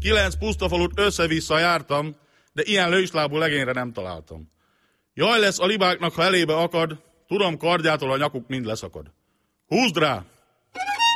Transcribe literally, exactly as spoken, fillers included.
Kilenc pusztafalut össze-vissza jártam, de ilyen lőslábú legényre nem találtam. Jaj lesz a libáknak, ha elébe akad, tudom, kardjától a nyakuk mind leszakad. Húzd rá!